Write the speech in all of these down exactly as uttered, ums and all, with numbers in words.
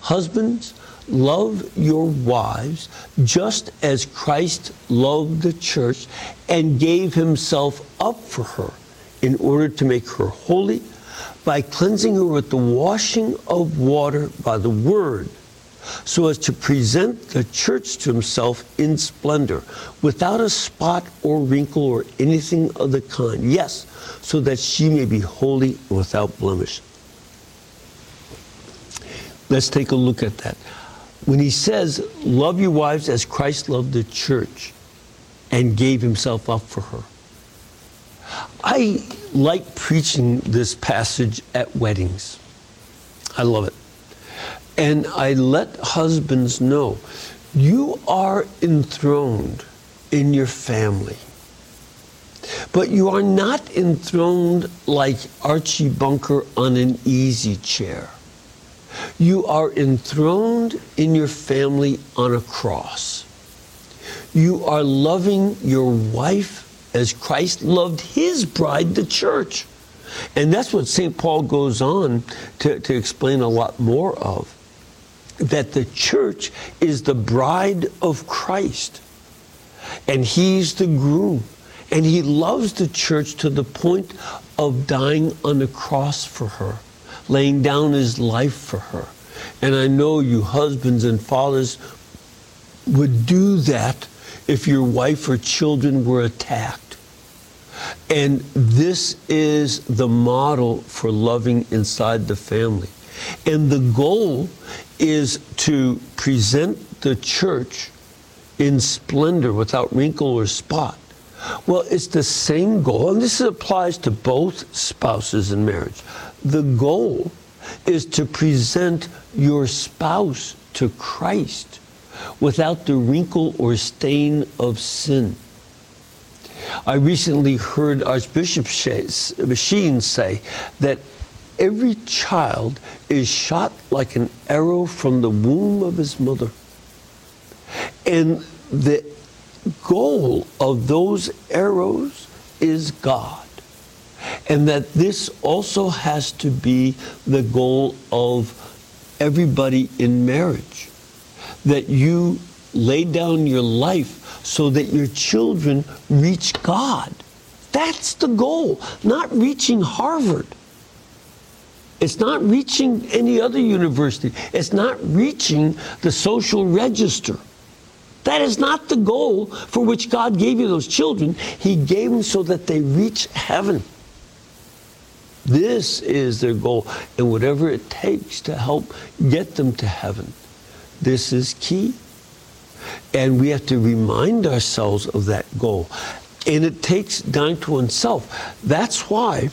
Husbands, love your wives just as Christ loved the church and gave himself up for her in order to make her holy by cleansing her with the washing of water by the word, so as to present the church to himself in splendor, without a spot or wrinkle or anything of the kind. Yes, so that she may be holy and without blemish. Let's take a look at that. When he says, love your wives as Christ loved the church and gave himself up for her. I like preaching this passage at weddings. I love it. And I let husbands know, you are enthroned in your family. But you are not enthroned like Archie Bunker on an easy chair. You are enthroned in your family on a cross. You are loving your wife as Christ loved his bride, the church. And that's what Saint Paul goes on to, to explain a lot more of. That the church is the bride of Christ. And he's the groom. And he loves the church to the point of dying on the cross for her, laying down his life for her. And I know you husbands and fathers would do that if your wife or children were attacked. And this is the model for loving inside the family. And the goal is to present the church in splendor without wrinkle or spot. Well, it's the same goal, and this applies to both spouses in marriage. The goal is to present your spouse to Christ without the wrinkle or stain of sin. I recently heard Archbishop Sheen say that every child is shot like an arrow from the womb of his mother. And the goal of those arrows is God. And that this also has to be the goal of everybody in marriage. That you lay down your life so that your children reach God. That's the goal, not reaching Harvard. It's not reaching any other university. It's not reaching the social register. That is not the goal for which God gave you those children. He gave them so that they reach heaven. This is their goal, and whatever it takes to help get them to heaven, this is key. And we have to remind ourselves of that goal. And it takes dying to oneself. That's why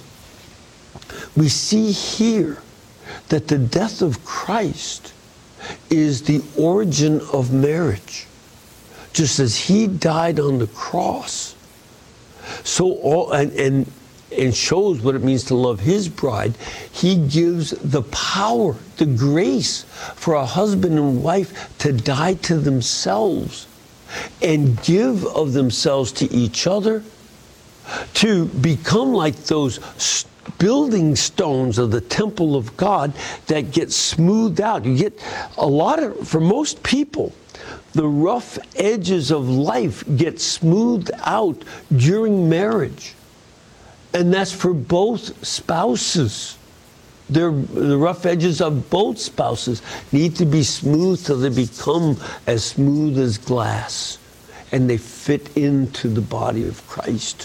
we see here that the death of Christ is the origin of marriage. Just as he died on the cross, so all and, and and shows what it means to love his bride, he gives the power, the grace for a husband and wife to die to themselves and give of themselves to each other, to become like those building stones of the temple of God that get smoothed out. You get a lot of, for most people, the rough edges of life get smoothed out during marriage. And that's for both spouses. They're, the rough edges of both spouses need to be smooth till they become as smooth as glass. And they fit into the body of Christ.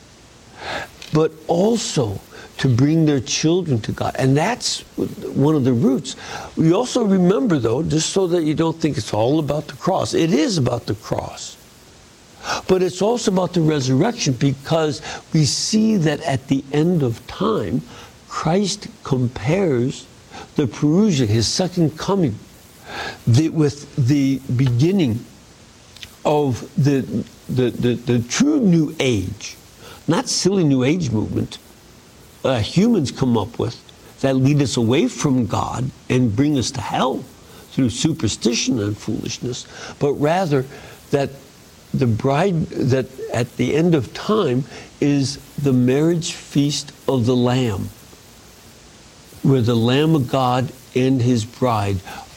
But also to bring their children to God. And that's one of the roots. We also remember, though, just so that you don't think it's all about the cross. It is about the cross. But it's also about the resurrection, because we see that at the end of time, Christ compares the parousia, his second coming, the, with the beginning of the, the, the, the true New Age, not silly New Age movement, uh, humans come up with that lead us away from God and bring us to hell through superstition and foolishness, but rather that the bride, that at the end of time is the marriage feast of the Lamb, where the Lamb of God and his bride